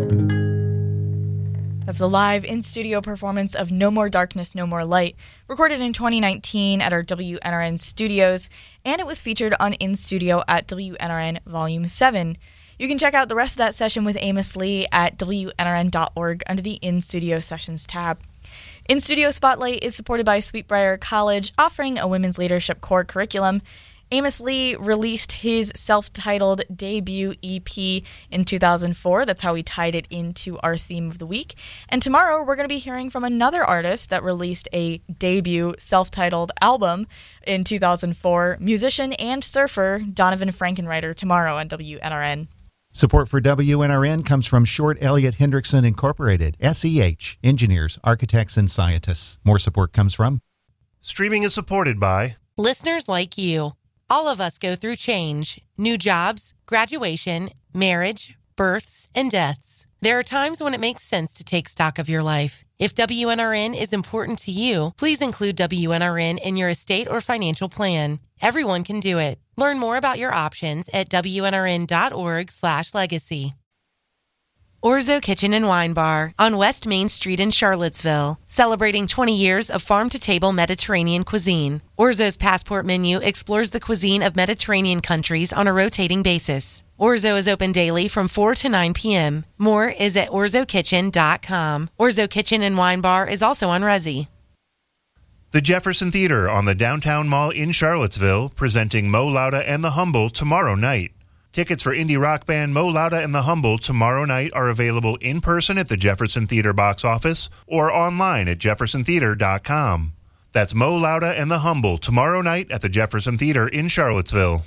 That's the live in-studio performance of No More Darkness, No More Light, recorded in 2019 at our WNRN studios, and it was featured on In Studio at WNRN Volume 7. You can check out the rest of that session with Amos Lee at WNRN.org under the In Studio Sessions tab. In Studio Spotlight is supported by Sweetbriar College, offering a women's leadership core curriculum. Amos Lee released his self-titled debut EP in 2004. That's how we tied it into our theme of the week. And tomorrow we're going to be hearing from another artist that released a debut self-titled album in 2004, musician and surfer Donovan Frankenreiter, tomorrow on WNRN. Support for WNRN comes from Short Elliott Hendrickson Incorporated, SEH, engineers, architects, and scientists. More support comes from... Streaming is supported by... listeners like you. All of us go through change, new jobs, graduation, marriage, births, and deaths. There are times when it makes sense to take stock of your life. If WNRN is important to you, please include WNRN in your estate or financial plan. Everyone can do it. Learn more about your options at WNRN.org/legacy. Orzo Kitchen and Wine Bar on West Main Street in Charlottesville, celebrating 20 years of farm-to-table Mediterranean cuisine. Orzo's Passport menu explores the cuisine of Mediterranean countries on a rotating basis. Orzo is open daily from 4 to 9 p.m. More is at orzokitchen.com. Orzo Kitchen and Wine Bar is also on Resi. The Jefferson Theater on the Downtown Mall in Charlottesville, presenting Mo Lauda and the Humble tomorrow night. Tickets for indie rock band Mo Lauda and the Humble tomorrow night are available in person at the Jefferson Theater box office or online at jeffersontheater.com. That's Mo Lauda and the Humble tomorrow night at the Jefferson Theater in Charlottesville.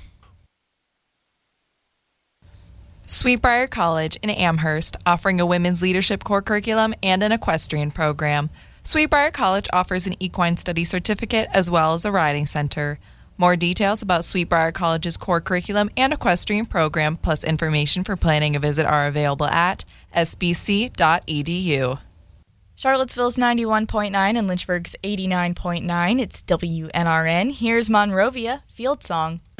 Sweetbriar College in Amherst, offering a women's leadership core curriculum and an equestrian program. Sweetbriar College offers an equine study certificate as well as a riding center. More details about Sweetbriar College's core curriculum and equestrian program, plus information for planning a visit, are available at sbc.edu. Charlottesville's 91.9 and Lynchburg's 89.9. It's WNRN. Here's Monrovia, Field Song.